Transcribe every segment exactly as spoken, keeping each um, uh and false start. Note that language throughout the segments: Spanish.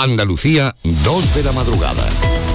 Andalucía, dos de la madrugada.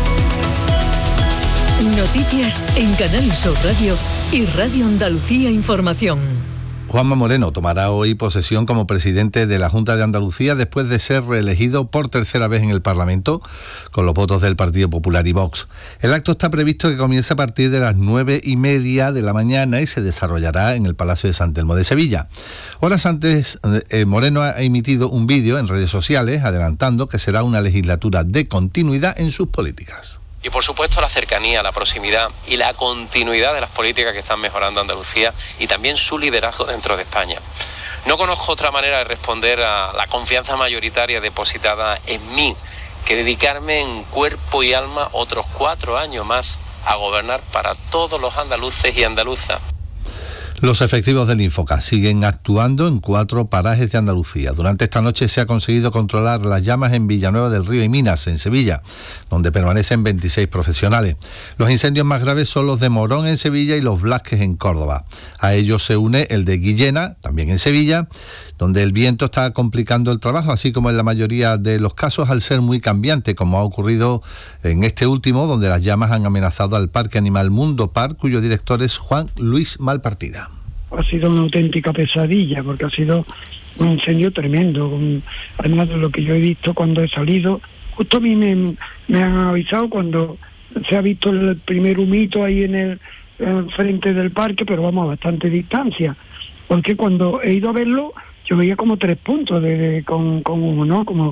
Noticias en Canal Sur Radio y Radio Andalucía Información. Juanma Moreno tomará hoy posesión como presidente de la Junta de Andalucía después de ser reelegido por tercera vez en el Parlamento con los votos del Partido Popular y Vox. El acto está previsto que comience a partir de las nueve y media de la mañana y se desarrollará en el Palacio de San Telmo de Sevilla. Horas antes, eh, Moreno ha emitido un vídeo en redes sociales adelantando que será una legislatura de continuidad en sus políticas. Y por supuesto la cercanía, la proximidad y la continuidad de las políticas que están mejorando Andalucía y también su liderazgo dentro de España. No conozco otra manera de responder a la confianza mayoritaria depositada en mí que dedicarme en cuerpo y alma otros cuatro años más a gobernar para todos los andaluces y andaluzas. Los efectivos del Infoca siguen actuando en cuatro parajes de Andalucía. Durante esta noche se ha conseguido controlar las llamas en Villanueva del Río y Minas, en Sevilla, donde permanecen veintiséis profesionales. Los incendios más graves son los de Morón en Sevilla y los Blasques en Córdoba. A ellos se une el de Guillena, también en Sevilla, donde el viento está complicando el trabajo, así como en la mayoría de los casos al ser muy cambiante, como ha ocurrido en este último, donde las llamas han amenazado al Parque Animal Mundo Park, cuyo director es Juan Luis Malpartida. Ha sido una auténtica pesadilla porque ha sido un incendio tremendo. Además de lo que yo he visto cuando he salido, justo a mí me, me han avisado cuando se ha visto el primer humito ahí en el en frente del parque, pero vamos a bastante distancia, porque cuando he ido a verlo yo veía como tres puntos de, de con, con humo, ¿no? Como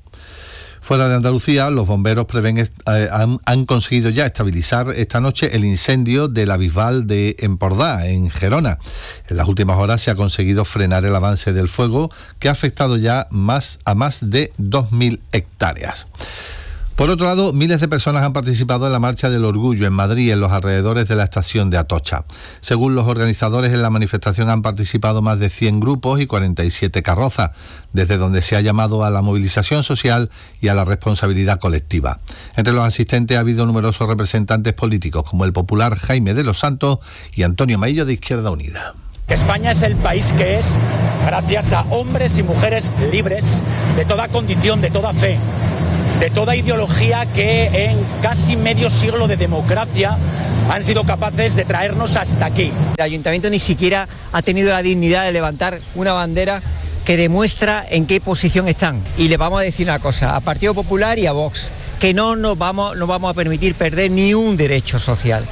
Fuera de Andalucía, los bomberos prevén eh, han, han conseguido ya estabilizar esta noche el incendio de la Bisbal de Empordà, en Gerona. En las últimas horas se ha conseguido frenar el avance del fuego, que ha afectado ya más a más de dos mil hectáreas. Por otro lado, miles de personas han participado en la Marcha del Orgullo en Madrid y en los alrededores de la estación de Atocha. Según los organizadores, en la manifestación han participado más de cien grupos y cuarenta y siete carrozas, desde donde se ha llamado a la movilización social y a la responsabilidad colectiva. Entre los asistentes ha habido numerosos representantes políticos, como el popular Jaime de los Santos y Antonio Maillo de Izquierda Unida. España es el país que es gracias a hombres y mujeres libres de toda condición, de toda fe, de toda ideología, que en casi medio siglo de democracia han sido capaces de traernos hasta aquí. El ayuntamiento ni siquiera ha tenido la dignidad de levantar una bandera que demuestra en qué posición están. Y le vamos a decir una cosa, a Partido Popular y a Vox, que no nos vamos, no vamos a permitir perder ni un derecho social.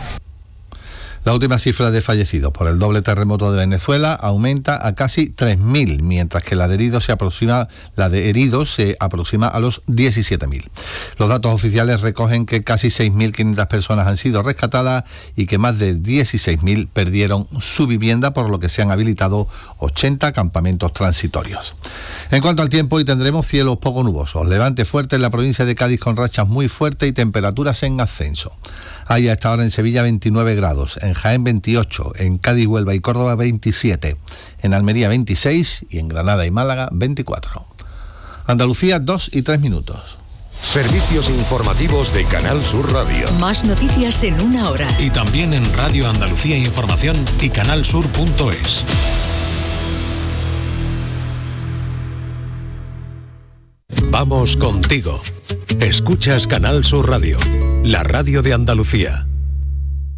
La última cifra de fallecidos por el doble terremoto de Venezuela aumenta a casi tres mil, mientras que la de heridos se aproxima, la de heridos se aproxima a los diecisiete mil. Los datos oficiales recogen que casi seis mil quinientas personas han sido rescatadas y que más de dieciséis mil perdieron su vivienda, por lo que se han habilitado ochenta campamentos transitorios. En cuanto al tiempo, hoy tendremos cielos poco nubosos, levante fuerte en la provincia de Cádiz con rachas muy fuertes y temperaturas en ascenso. Hay a esta hora en Sevilla veintinueve grados, en Jaén veintiocho, en Cádiz, Huelva y Córdoba veintisiete, en Almería veintiséis y en Granada y Málaga veinticuatro. Andalucía, dos y tres minutos. Servicios informativos de Canal Sur Radio. Más noticias en una hora. Y también en Radio Andalucía Información y canalsur punto es. Vamos contigo. Escuchas Canal Sur Radio, la radio de Andalucía.